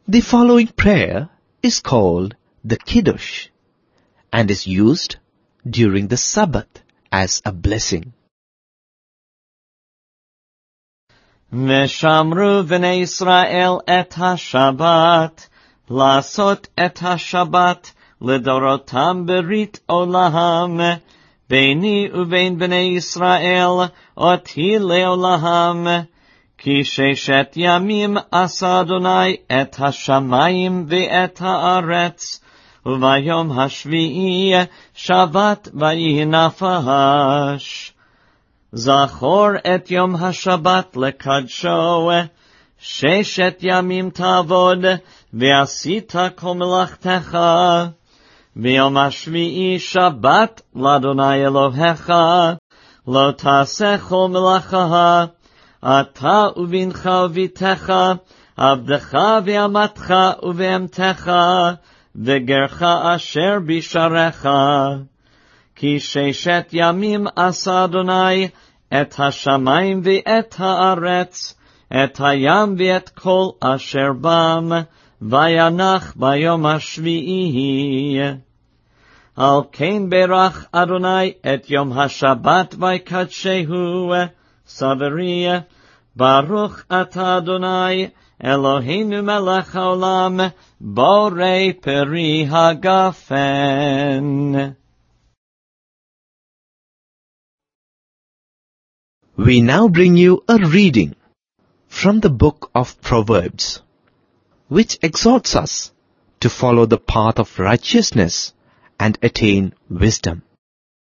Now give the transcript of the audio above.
The following prayer is called the Kiddush and is used during the Sabbath as a blessing. Veshamru v'nei Yisrael et ha-Shabbat, לעשות את השבת לדורותם ברית עולם, ביני ובין בני ישראל אותי לעולם. כי 6 ימים עשה אדוני את השמיים ואת הארץ, וביום השביעי שבת ויהי נפש. זכור את יום השבת לקדשו, 6 ימים תעבוד, ועשית כל מלאכתך. ביום השביעי שבת לאדוני אלוהיך, לא תעשה כל מלאכה, אתה ובנך וביתך, עבדך ואמתך ובהמתך, וגרך אשר בשעריך. כי 6 ימים עשה אדוני את השמיים ואת הארץ, את הים ואת כל אשר בם, וינח ביום השביעי. על כן ברך אדוני את יום השבת ויקדשהו, סברי, ברוך אתה אדוני, אלוהינו מלך העולם, בורא פרי הגפן. We now bring you a reading from the book of Proverbs, which exhorts us to follow the path of righteousness and attain wisdom.